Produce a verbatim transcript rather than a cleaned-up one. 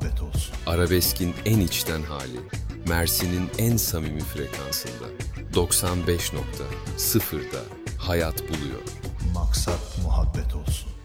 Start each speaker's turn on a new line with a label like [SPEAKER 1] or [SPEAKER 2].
[SPEAKER 1] muhabbet olsun.
[SPEAKER 2] Arabeskin en içten hali, Mersin'in en samimi frekansında, doksan beş nokta sıfırda hayat buluyor.
[SPEAKER 1] Maksat muhabbet olsun.